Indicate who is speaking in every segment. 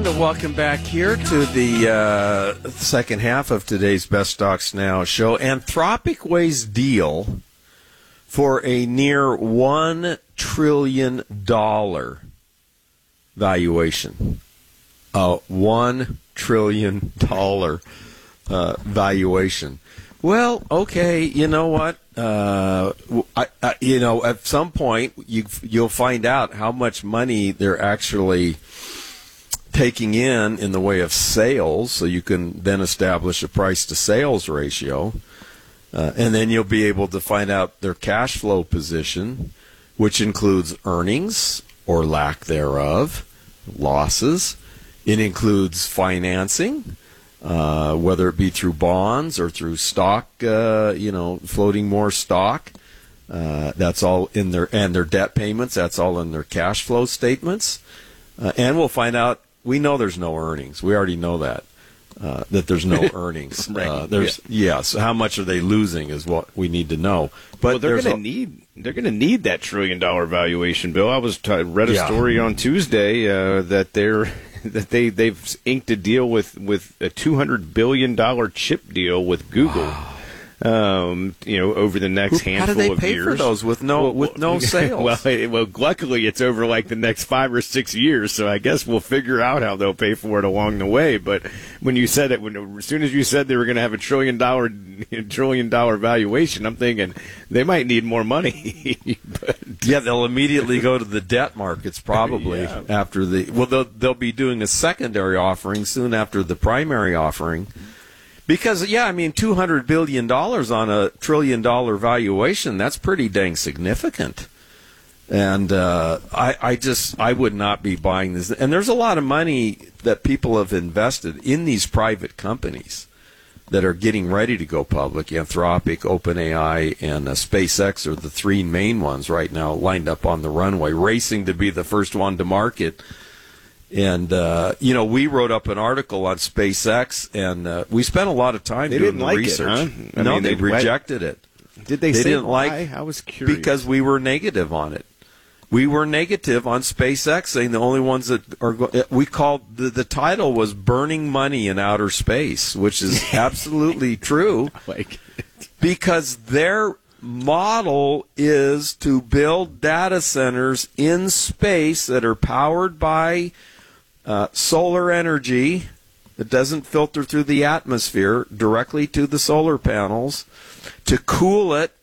Speaker 1: everyone. Welcome back here to the second half of today's Best Stocks Now show. Anthropic Way's deal for a near $1 trillion valuation. $1 trillion valuation. Well, okay, you know what? At some point, you'll find out how much money they're actually taking in the way of sales, so you can then establish a price-to-sales ratio. And then you'll be able to find out their cash flow position, which includes earnings or lack thereof, losses. It includes financing, whether it be through bonds or through stock, floating more stock. That's all in their debt payments. That's all in their cash flow statements. And we'll find out, we know there's no earnings. We already know that there's no earnings.
Speaker 2: Right.
Speaker 1: So how much are they losing is what we need to know. But
Speaker 2: they're going to need that $1 trillion valuation, Bill. I read a story on Tuesday that they've inked a deal with a $200 billion chip deal with Google. Over the next handful of years.
Speaker 1: How do they pay for those with no sales?
Speaker 2: Well, luckily it's over like the next 5 or 6 years, so I guess we'll figure out how they'll pay for it along the way. But when you said it, as soon as you said they were going to have $1 trillion valuation, I'm thinking they might need more money.
Speaker 1: Yeah, they'll immediately go to the debt markets probably after they'll be doing a secondary offering soon after the primary offering. Because, $200 billion on a $1 trillion valuation, that's pretty dang significant. And I would not be buying this. And there's a lot of money that people have invested in these private companies that are getting ready to go public. Anthropic, OpenAI, and SpaceX are the three main ones right now lined up on the runway, racing to be the first one to market. And, we wrote up an article on SpaceX, and we spent a lot of time doing the research.
Speaker 2: It, huh?
Speaker 1: They rejected it.
Speaker 2: Did they say
Speaker 1: didn't
Speaker 2: why? I was curious.
Speaker 1: Because we were negative on it. We were negative on SpaceX, saying the only ones that are we called the title was "Burning Money in Outer Space," which is absolutely true. Because their model is to build data centers in space that are powered by solar energy that doesn't filter through the atmosphere directly to the solar panels to cool it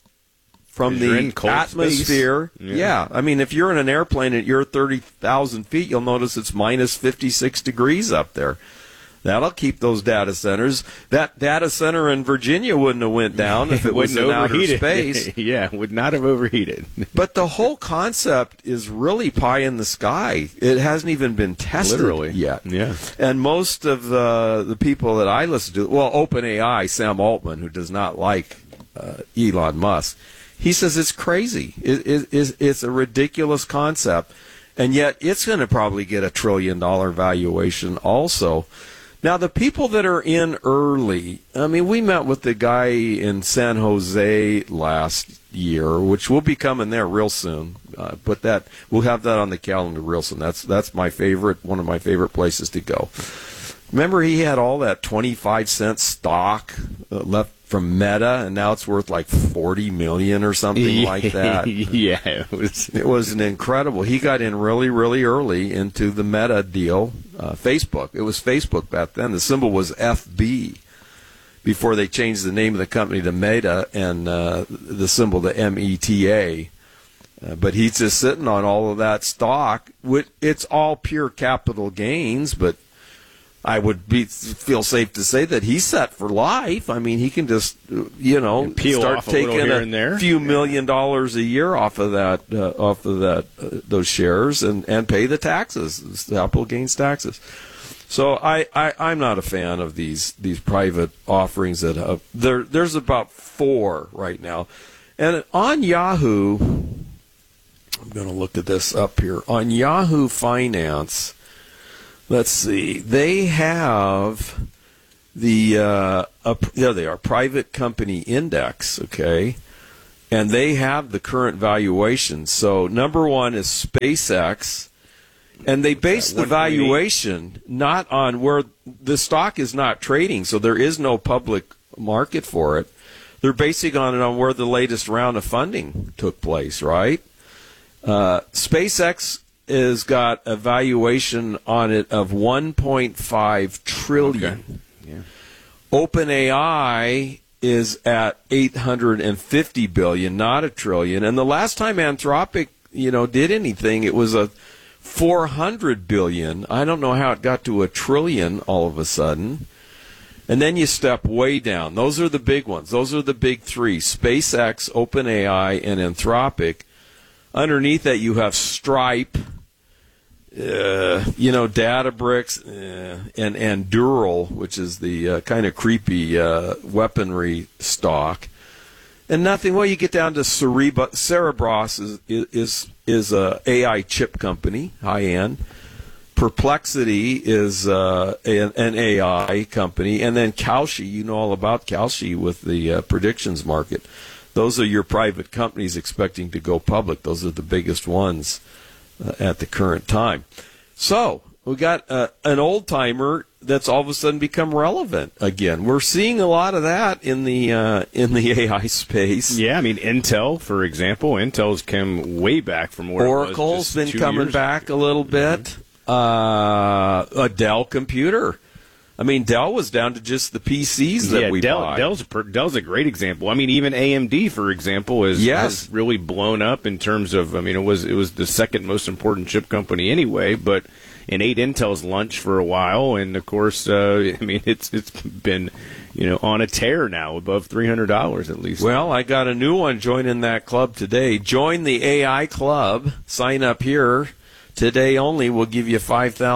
Speaker 1: from the atmosphere. Yeah. If you're in an airplane and you're 30,000 feet, you'll notice it's minus 56 degrees up there. That'll keep those data centers. That data center in Virginia wouldn't have went down if it was in outer space.
Speaker 2: Would not have overheated.
Speaker 1: But the whole concept is really pie in the sky. It hasn't even been tested yet.
Speaker 2: Yeah.
Speaker 1: And most of the people that I listen to, OpenAI, Sam Altman, who does not like Elon Musk, he says it's crazy. It's a ridiculous concept. And yet it's going to probably get $1 trillion valuation also. Now, the people that are in early, we met with the guy in San Jose last year, which will be coming there real soon. We'll have that on the calendar real soon. That's my favorite, one of my favorite places to go. Remember, he had all that 25-cent stock left from Meta, and now it's worth like $40 million or something like that.
Speaker 2: Yeah,
Speaker 1: it was an incredible. He got in really, really early into the Meta deal. Facebook. It was Facebook back then. The symbol was FB before they changed the name of the company to Meta and the symbol to META. But he's just sitting on all of that stock. It's all pure capital gains, but I would feel safe to say that he's set for life. He can just, start taking a few $1 million a year off of those shares and pay the taxes, capital gains taxes. So I'm not a fan of these private offerings that there's about 4 right now, and on Yahoo, I'm going to look at this up here on Yahoo Finance. Let's see. They have there they are, private company index, okay? And they have the current valuation. So number 1 is SpaceX. And they base the valuation not on where the stock is not trading, so there is no public market for it. They're basing on it on where the latest round of funding took place, right? SpaceX has got a valuation on it of $1.5 trillion.
Speaker 2: Okay. Yeah.
Speaker 1: OpenAI is at $850 billion, not $1 trillion. And the last time Anthropic, did anything, it was a $400 billion. I don't know how it got to $1 trillion all of a sudden. And then you step way down. Those are the big ones. Those are the big three: SpaceX, OpenAI, and Anthropic. Underneath that, you have Stripe, Databricks, and Dural, which is the kind of creepy weaponry stock. And nothing. Well, you get down to Cerebras is a AI chip company, high end. Perplexity is an AI company, and then Kalshi. You know all about Kalshi with the predictions market. Those are your private companies expecting to go public. Those are the biggest ones at the current time. So we got an old timer that's all of a sudden become relevant again. We're seeing a lot of that in the AI space.
Speaker 2: Yeah, I mean Intel, for example. Intel's come way back from where
Speaker 1: Oracle's
Speaker 2: it was
Speaker 1: been coming back a little bit.
Speaker 2: Mm-hmm.
Speaker 1: A Dell computer. I mean, Dell was down to just the PCs that we buy.
Speaker 2: Dell's a great example. I mean, even AMD, for example, has really blown up in terms of. I mean, it was the second most important chip company anyway, but it ate Intel's lunch for a while, and of course, it's been on a tear now, above $300 at least.
Speaker 1: Well, I got a new one joining that club today. Join the AI club. Sign up here. Today only, we'll give you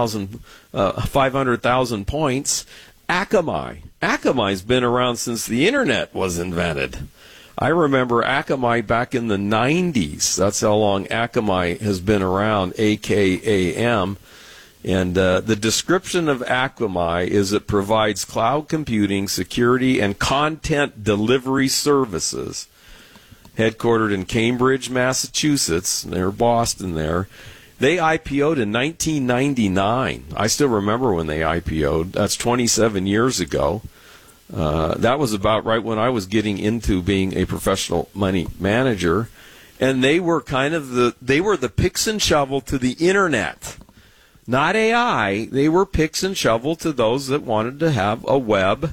Speaker 1: 500,000 points. Akamai. Akamai's been around since the Internet was invented. I remember Akamai back in the 90s. That's how long Akamai has been around, AKAM. And the description of Akamai is it provides cloud computing, security, and content delivery services. Headquartered in Cambridge, Massachusetts, near Boston there. They IPO'd in 1999. I still remember when they IPO'd. That's 27 years ago. That was about right when I was getting into being a professional money manager. And they were the picks and shovel to the Internet. Not AI. They were picks and shovel to those that wanted to have a web,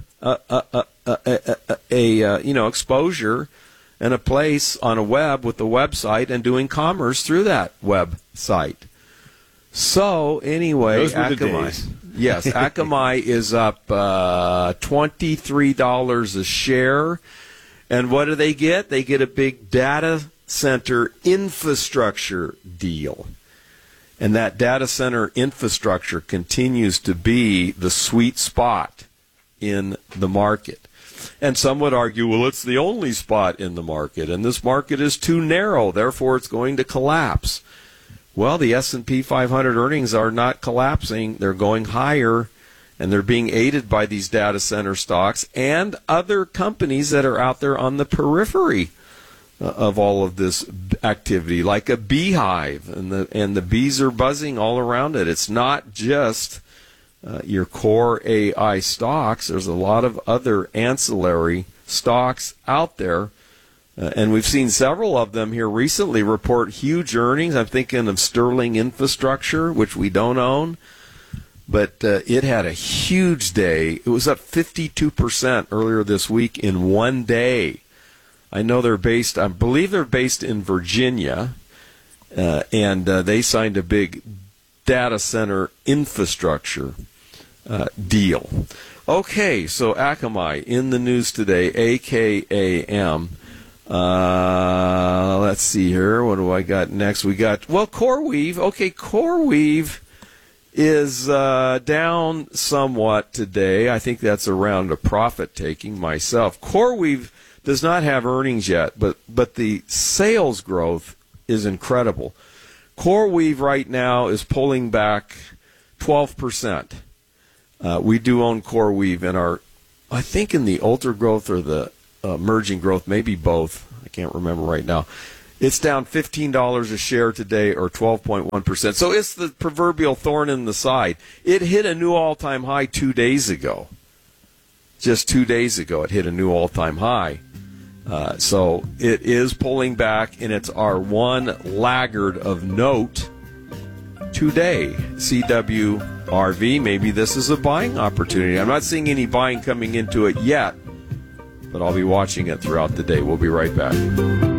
Speaker 1: exposure and a place on a web with a website and doing commerce through that website. So anyway, Akamai. Yes, Akamai is up $23 a share. And what do they get? They get a big data center infrastructure deal. And that data center infrastructure continues to be the sweet spot in the market. And some would argue, well, it's the only spot in the market, and this market is too narrow, therefore it's going to collapse. Well, the S&P 500 earnings are not collapsing. They're going higher, and they're being aided by these data center stocks and other companies that are out there on the periphery of all of this activity, like a beehive, and the bees are buzzing all around it. It's not just your core AI stocks. There's a lot of other ancillary stocks out there, and we've seen several of them here recently report huge earnings. I'm thinking of Sterling Infrastructure, which we don't own, but it had a huge day. It was up 52% earlier this week in one day. I believe they're based in Virginia, and they signed a big data center infrastructure deal. Okay, so Akamai in the news today, AKAM. Let's see here. What do I got next? We got, CoreWeave. Okay, CoreWeave is down somewhat today. I think that's around a profit-taking myself. CoreWeave does not have earnings yet, but the sales growth is incredible. CoreWeave right now is pulling back 12%. We do own CoreWeave in I think in the ultra growth or the emerging growth, maybe both. I can't remember right now. It's down $15 a share today, or 12.1%. So it's the proverbial thorn in the side. It hit a new all-time high 2 days ago. Just 2 days ago, it hit a new all-time high. So it is pulling back, and it's our one laggard of note today. CWRV, maybe this is a buying opportunity. I'm not seeing any buying coming into it yet, but I'll be watching it throughout the day. We'll be right back.